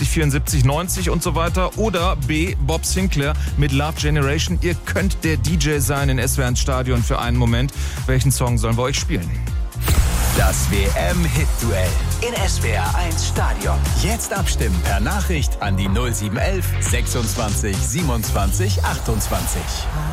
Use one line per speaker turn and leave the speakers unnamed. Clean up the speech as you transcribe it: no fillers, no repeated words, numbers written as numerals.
60 74 90 und so weiter. Oder B. Bob Sinclair mit Love Generation. Ihr könnt der DJ sein in SWR1 Stadion für einen Moment. Welchen Song sollen wir euch spielen?
Das WM-Hit-Duell in SWR1 Stadion. Jetzt abstimmen per Nachricht an die 0711 26 27 28.